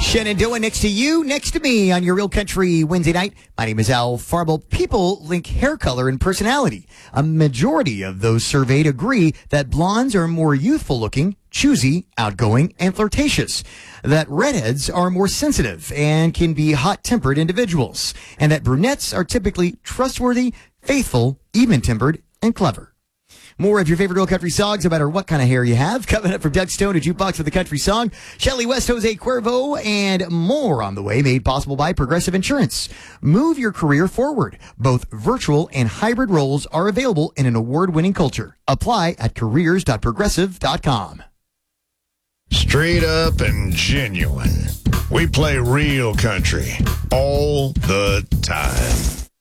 Shenandoah next to you, next to me on your Real Country Wednesday night. My name is Al Farble. People link hair color and personality. A majority of those surveyed agree that blondes are more youthful looking, choosy, outgoing, and flirtatious. That redheads are more sensitive and can be hot-tempered individuals. And that brunettes are typically trustworthy, faithful, even-tempered, and clever. More of your favorite Real Country songs, no matter what kind of hair you have. Coming up from Doug Stone, a jukebox for the country song. Shelly West, Jose Cuervo, and more on the way, made possible by Progressive Insurance. Move your career forward. Both virtual and hybrid roles are available in an award-winning culture. Apply at careers.progressive.com. Straight up and genuine. We play real country all the time.